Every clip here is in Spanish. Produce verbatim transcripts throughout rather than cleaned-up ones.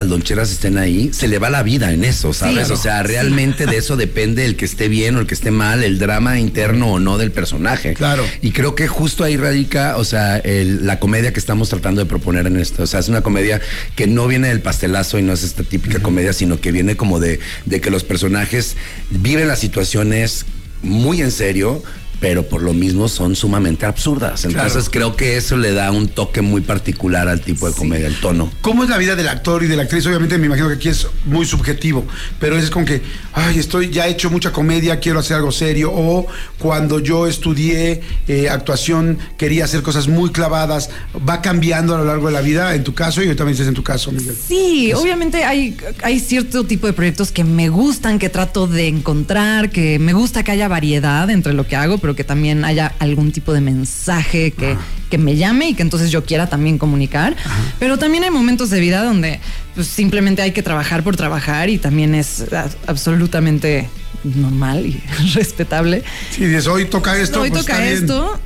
loncheras estén ahí, se le va la vida en eso, ¿sabes? Sí, claro. O sea, realmente sí. de eso depende el que esté bien o el que esté mal, el drama interno o no del personaje. Claro. Y creo que justo ahí radica, o sea, el, la comedia que estamos tratando de proponer en esto. O sea, es una comedia que no viene del pastelazo y no es esta típica uh-huh. comedia, sino que viene como de, de que los personajes viven las situaciones muy en serio, pero por lo mismo son sumamente absurdas. Entonces claro. creo que eso le da un toque muy particular al tipo de comedia, sí. el tono. ¿Cómo es la vida del actor y de la actriz? Obviamente me imagino que aquí es muy subjetivo, pero es como que, ay, estoy, ya he hecho mucha comedia, quiero hacer algo serio, o cuando yo estudié eh, actuación, quería hacer cosas muy clavadas. ¿Va cambiando a lo largo de la vida, en tu caso, y yo también dices en tu caso, Miguel? Sí, pues, obviamente hay, hay cierto tipo de proyectos que me gustan, que trato de encontrar, que me gusta que haya variedad entre lo que hago, pero que también haya algún tipo de mensaje que, que me llame y que entonces yo quiera también comunicar. Ajá. Pero también hay momentos de vida donde pues, simplemente hay que trabajar por trabajar y también es absolutamente normal y respetable. Sí, dices, hoy toca esto. Hoy pues toca esto.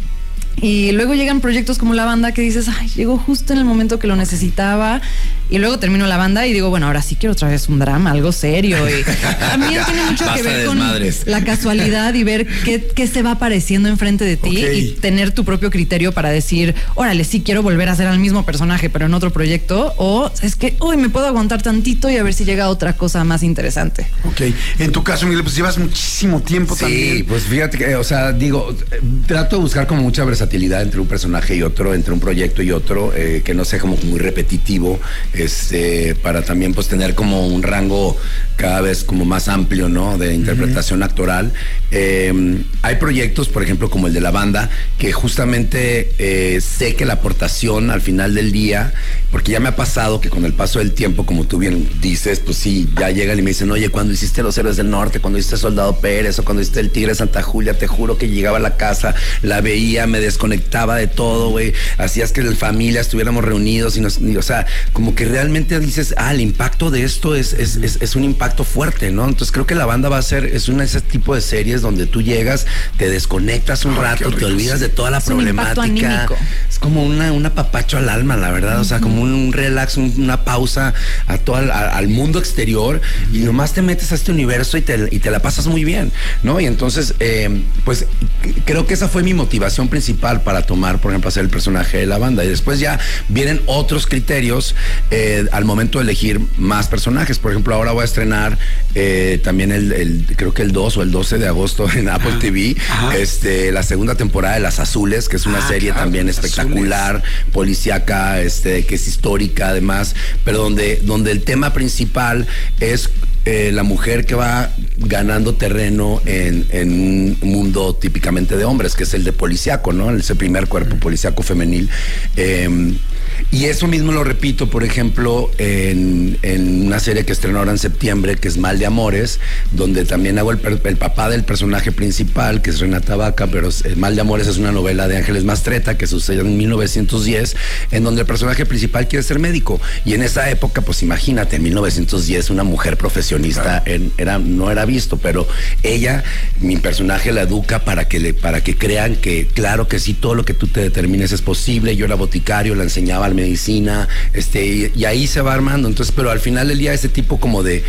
Y luego llegan proyectos como La Banda que dices, ay, llegó justo en el momento que lo necesitaba. Y luego termino La Banda y digo, bueno, ahora sí quiero otra vez un drama, algo serio. Y también tiene mucho que ver con la casualidad y ver qué, qué se va apareciendo enfrente de ti okay. y tener tu propio criterio para decir, órale, sí quiero volver a ser al mismo personaje, pero en otro proyecto. O es que, uy, me puedo aguantar tantito y a ver si llega otra cosa más interesante. Ok. En tu caso, Miguel, pues llevas muchísimo tiempo sí, también. Sí, pues fíjate que, o sea, digo, trato de buscar como mucha versatilidad entre un personaje y otro, entre un proyecto y otro, eh, que no sea como muy repetitivo, este, para también pues tener como un rango cada vez como más amplio, ¿no? De interpretación uh-huh. actoral. Eh, hay proyectos, por ejemplo, como el de La Banda, que justamente eh, sé que la aportación al final del día, porque ya me ha pasado que con el paso del tiempo, como tú bien dices, pues sí, ya llegan y me dicen, oye, cuando hiciste Los Héroes del Norte, cuando hiciste Soldado Pérez, o cuando hiciste El Tigre de Santa Julia, te juro que llegaba a la casa, la veía, me desconectaba de todo, güey, hacías que la familia estuviéramos reunidos y nos, y, o sea, como que realmente dices, ah, el impacto de esto es, es, es, es un impacto fuerte, ¿no? Entonces creo que La Banda va a ser, es un ese tipo de series donde tú llegas, te desconectas un oh, rato, te olvidas de toda la es problemática. Es como una, un apapacho al alma, la verdad, uh-huh. o sea, como un, un relax, un, una pausa a todo al, a, al mundo exterior uh-huh. y nomás te metes a este universo y te, y te la pasas muy bien, ¿no? Y entonces, eh, pues creo que esa fue mi motivación principal para tomar, por ejemplo, hacer el personaje de La Banda. Y después ya vienen otros criterios eh, al momento de elegir más personajes. Por ejemplo, ahora voy a estrenar eh, también el, el, creo que el dos o el doce de agosto en Apple ah, T V, ajá. este, la segunda temporada de Las Azules, que es una ah, serie claro, también espectacular, Azules. policíaca, este, que es histórica además, pero donde, donde el tema principal es Eh, la mujer que va ganando terreno en, en un mundo típicamente de hombres, que es el de policíaco, ¿no? Ese primer cuerpo policíaco femenil. Eh, y eso mismo lo repito, por ejemplo, en, en una serie que estrenó ahora en septiembre, que es Mal de Amores, donde también hago el, el papá del personaje principal, que es Renata Vaca, pero Mal de Amores es una novela de Ángeles Mastretta que sucedió en mil novecientos diez, en donde el personaje principal quiere ser médico. Y en esa época, pues imagínate, en mil novecientos diez, una mujer profesional En, era, no era visto, pero ella, mi personaje la educa para que le, para que crean que claro que sí, todo lo que tú te determines es posible. Yo era boticario, la enseñaba medicina, este, y, y ahí se va armando. Entonces, pero al final del día ese tipo como de,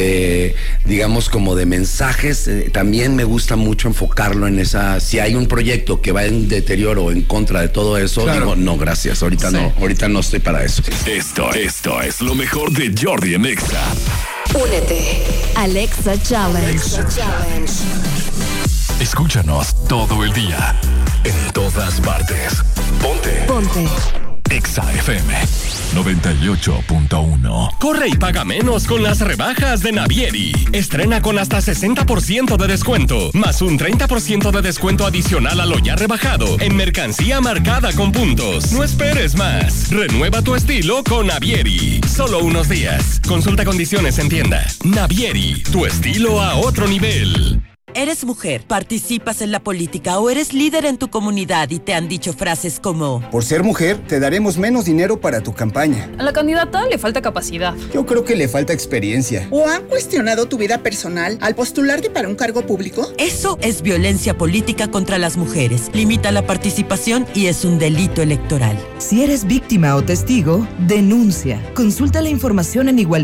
de digamos como de mensajes, eh, también me gusta mucho enfocarlo en esa, si hay un proyecto que va en deterioro o en contra de todo eso, claro. digo, no, gracias, ahorita sí. no, ahorita no estoy para eso. Esto, esto es lo mejor de Jordi en Exa. Únete. Alexa Challenge. Alexa Challenge. Escúchanos todo el día. En todas partes. Ponte. Ponte. Exa F M noventa y ocho punto uno. Corre y paga menos con las rebajas de Navieri. Estrena con hasta sesenta por ciento de descuento, más un treinta por ciento de descuento adicional a lo ya rebajado en mercancía marcada con puntos. No esperes más. Renueva tu estilo con Navieri. Solo unos días. Consulta condiciones en tienda. Navieri, tu estilo a otro nivel. Eres mujer, participas en la política o eres líder en tu comunidad y te han dicho frases como: por ser mujer, te daremos menos dinero para tu campaña. A la candidata le falta capacidad. Yo creo que le falta experiencia. ¿O han cuestionado tu vida personal al postularte para un cargo público? Eso es violencia política contra las mujeres. Limita la participación y es un delito electoral. Si eres víctima o testigo, denuncia. Consulta la información en igualdad